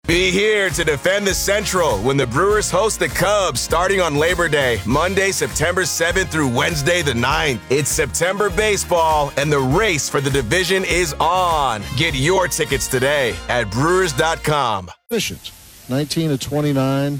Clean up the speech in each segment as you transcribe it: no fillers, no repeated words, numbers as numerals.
Be here to defend the Central when the Brewers host the Cubs starting on Labor Day, Monday, September 7th through Wednesday the 9th. It's September baseball, and the race for the division is on. Get your tickets today at Brewers.com. Efficient. 19 of 29,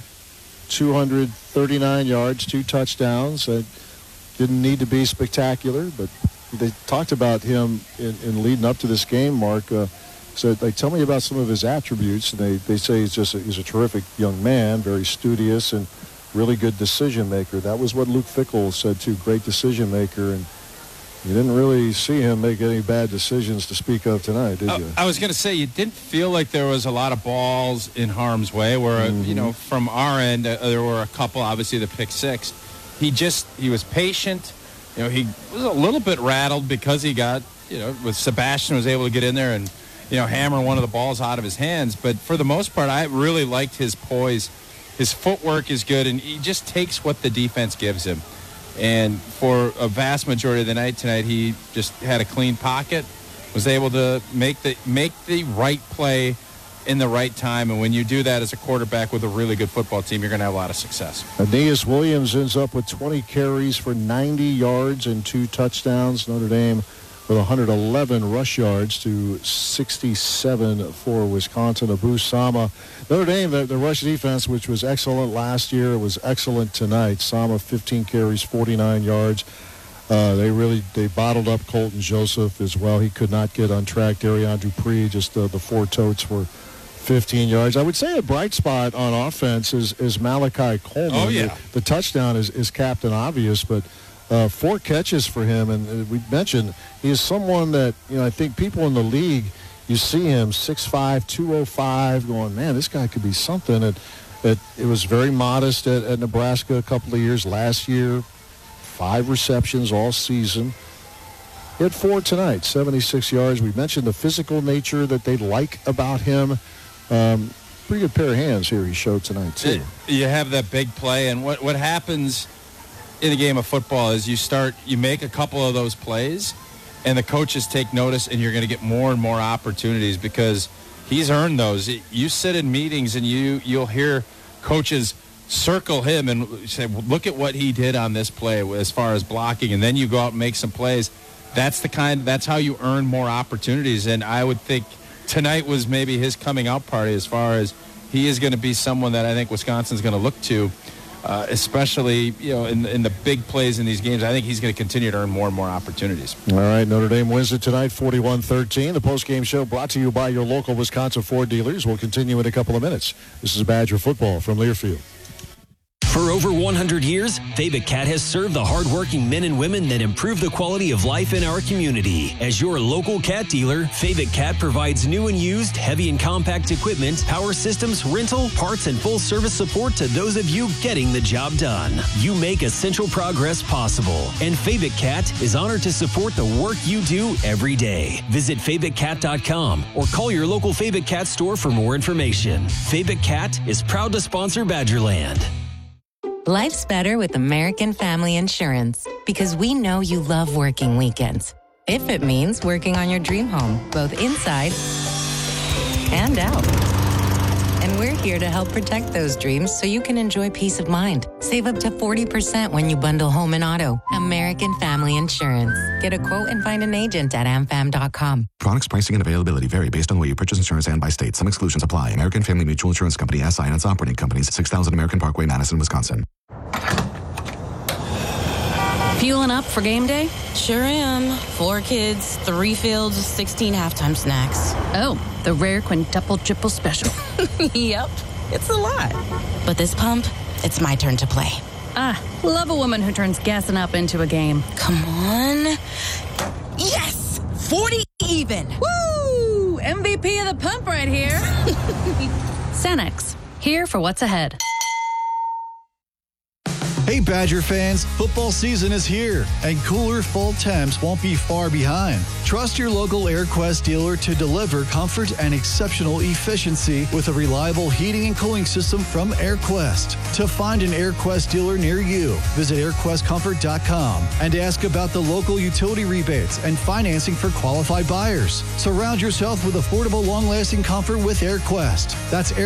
239 yards, 2 touchdowns. Didn't need to be spectacular, but they talked about him in leading up to this game, Mark. So they tell me about some of his attributes, and they say he's a terrific young man, very studious and really good decision maker. That was what Luke Fickell said too, great decision maker, and you didn't really see him make any bad decisions to speak of tonight, did you? I was going to say, you didn't feel like there was a lot of balls in harm's way, where, from our end, there were a couple, obviously the pick six. He was patient. He was a little bit rattled because he got, with Sebastian was able to get in there and, hammer one of the balls out of his hands. But for the most part, I really liked his poise. His footwork is good, and he just takes what the defense gives him. And for a vast majority of the night tonight, he just had a clean pocket, was able to make the right play in the right time. And when you do that as a quarterback with a really good football team, you're going to have a lot of success. Aeneas Williams ends up with 20 carries for 90 yards and 2 touchdowns. Notre Dame with 111 rush yards to 67 for Wisconsin. Abu Sama. Notre Dame, the rush defense, which was excellent last year, was excellent tonight. Sama, 15 carries, 49 yards. They bottled up Colton Joseph as well. He could not get on track. Darian Dupree, just the 4 totes for 15 yards. I would say a bright spot on offense is Malachi Coleman. Oh, yeah. The touchdown is Captain Obvious, but 4 catches for him. And we mentioned he is someone that, I think people in the league, you see him 6'5", 205, going, man, this guy could be something. It was very modest at Nebraska a couple of years. Last year, 5 receptions all season. He had 4 tonight, 76 yards. We mentioned the physical nature that they like about him. Pretty good pair of hands here he showed tonight, too. You have that big play, and what happens in a game of football is you make a couple of those plays, and the coaches take notice, and you're going to get more and more opportunities because he's earned those. You sit in meetings, and you'll hear coaches circle him and say, well, look at what he did on this play as far as blocking, and then you go out and make some plays. That's how you earn more opportunities, and I would think tonight was maybe his coming out party as far as he is going to be someone that I think Wisconsin's going to look to, especially in the big plays in these games. I think he's going to continue to earn more and more opportunities. All right, Notre Dame wins it tonight, 41-13. The postgame show brought to you by your local Wisconsin Ford dealers. We'll continue in a couple of minutes. This is Badger Football from Learfield. For over 100 years, Fabic Cat has served the hardworking men and women that improve the quality of life in our community. As your local cat dealer, Fabic Cat provides new and used heavy and compact equipment, power systems, rental, parts, and full service support to those of you getting the job done. You make essential progress possible, and Fabic Cat is honored to support the work you do every day. Visit FabicCat.com or call your local Fabic Cat store for more information. Fabic Cat is proud to sponsor Badgerland. Life's better with American Family Insurance because we know you love working weekends. If it means working on your dream home, both inside and out. And we're here to help protect those dreams so you can enjoy peace of mind. Save up to 40% when you bundle home and auto. American Family Insurance. Get a quote and find an agent at amfam.com. Products, pricing, and availability vary based on where you purchase insurance and by state. Some exclusions apply. American Family Mutual Insurance Company, SI, and its operating companies, 6000 American Parkway, Madison, Wisconsin. Fueling up for game day? Sure am. 4 kids, 3 fields, 16 halftime snacks. Oh, the rare quintuple triple special. Yep, it's a lot. But this pump, it's my turn to play. Ah, love a woman who turns gassing up into a game. Come on. Yes! 40 even. Woo! MVP of the pump right here. Sanex, here for what's ahead. Hey, Badger fans, football season is here, and cooler fall temps won't be far behind. Trust your local AirQuest dealer to deliver comfort and exceptional efficiency with a reliable heating and cooling system from AirQuest. To find an AirQuest dealer near you, visit airquestcomfort.com and ask about the local utility rebates and financing for qualified buyers. Surround yourself with affordable, long-lasting comfort with AirQuest. That's